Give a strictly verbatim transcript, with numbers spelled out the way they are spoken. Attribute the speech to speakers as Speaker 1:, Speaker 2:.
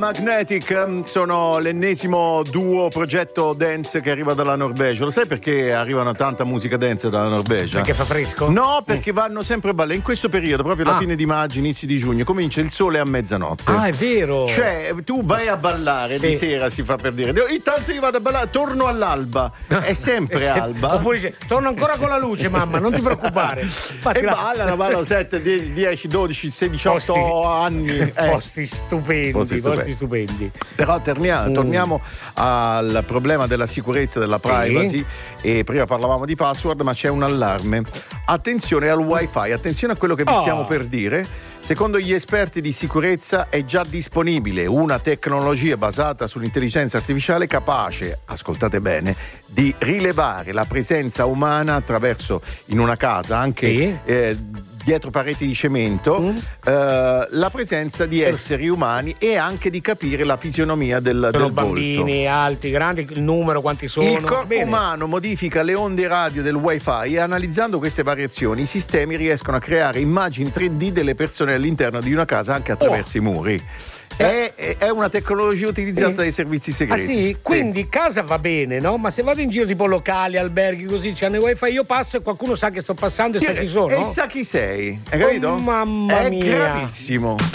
Speaker 1: Magnetic sono l'ennesimo duo progetto dance che arriva dalla Norvegia. Lo sai perché arrivano tanta musica dance dalla Norvegia?
Speaker 2: Perché fa fresco?
Speaker 1: No, perché vanno sempre a ballare. In questo periodo, proprio alla
Speaker 2: Ah.
Speaker 1: fine di maggio, inizi di giugno, comincia il sole a mezzanotte.
Speaker 2: Ah, è vero.
Speaker 1: Cioè, tu vai a ballare
Speaker 2: Sì.
Speaker 1: di sera, si fa per dire. Intanto io vado a ballare, torno all'alba. È sempre
Speaker 2: È sem-
Speaker 1: alba.
Speaker 2: Oppure dice, torno ancora con la luce, mamma, non ti preoccupare. Infatti,
Speaker 1: E
Speaker 2: là-
Speaker 1: ballano, ballano sette, dieci, dodici, sedici, diciotto
Speaker 2: Posti-
Speaker 1: anni. Eh.
Speaker 2: Posti stupendi,
Speaker 1: Posti
Speaker 2: posti
Speaker 1: stupendi.
Speaker 2: stupendi.
Speaker 1: Però torniamo,
Speaker 2: Mm.
Speaker 1: torniamo al problema della sicurezza, della privacy. E prima parlavamo di password, ma c'è un allarme. Attenzione al wifi, attenzione a quello che vi
Speaker 2: Oh.
Speaker 1: stiamo per dire. Secondo gli esperti di sicurezza è già disponibile una tecnologia basata sull'intelligenza artificiale capace, ascoltate bene, di rilevare la presenza umana attraverso, in una casa, anche
Speaker 2: Sì.
Speaker 1: eh, dietro pareti di cemento,
Speaker 2: Mm.
Speaker 1: eh, la presenza di esseri umani e anche di capire la fisionomia del,
Speaker 2: Sono
Speaker 1: del volto.
Speaker 2: bambini, alti, grandi, il numero, quanti sono.
Speaker 1: Il corpo
Speaker 2: Bene.
Speaker 1: umano modifica le onde radio del wifi e analizzando queste variazioni i sistemi riescono a creare immagini tre D delle persone all'interno di una casa anche attraverso
Speaker 2: Oh.
Speaker 1: i muri. È, è- è una tecnologia utilizzata
Speaker 2: Sì.
Speaker 1: dai servizi
Speaker 2: Ah
Speaker 1: segreti.
Speaker 2: sì? Quindi casa va bene, no? Ma se vado in giro tipo locali, alberghi, così c'hanno il wifi, io passo e qualcuno sa che sto passando e sa chi sono?
Speaker 1: E sa chi sei, hai capito?
Speaker 2: Oh, mamma
Speaker 1: è
Speaker 2: mia.
Speaker 1: gravissimo.